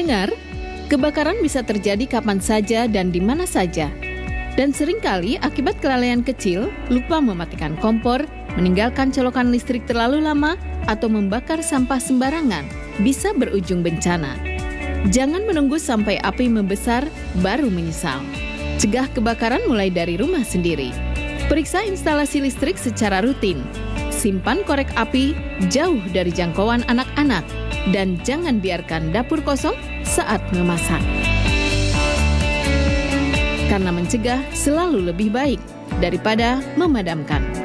Pendengar, kebakaran bisa terjadi kapan saja dan di mana saja. Dan seringkali akibat kelalaian kecil, lupa mematikan kompor, meninggalkan colokan listrik terlalu lama, atau membakar sampah sembarangan, bisa berujung bencana. Jangan menunggu sampai api membesar, baru menyesal. Cegah kebakaran mulai dari rumah sendiri. Periksa instalasi listrik secara rutin. Simpan korek api jauh dari jangkauan anak-anak. Dan jangan biarkan dapur kosong saat memasak. Karena mencegah selalu lebih baik daripada memadamkan.